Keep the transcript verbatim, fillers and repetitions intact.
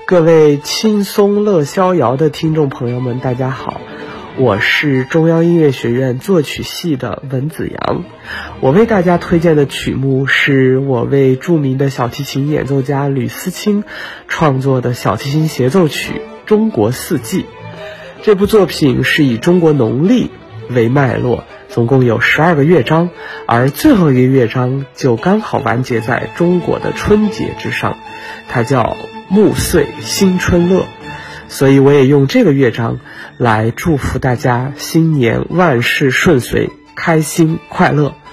各位轻松乐逍遥的听众朋友们，大家好，我是中央音乐学院作曲系的文子阳。我为大家推荐的曲目是我为著名的小提琴演奏家吕思清创作的小提琴协奏曲《中国四季》。这部作品是以中国农历为脉络，总共有十二个乐章，而最后一个乐章就刚好完结在中国的春节之上，它叫暮岁新春乐。所以我也用这个乐章来祝福大家新年万事顺遂，开心快乐。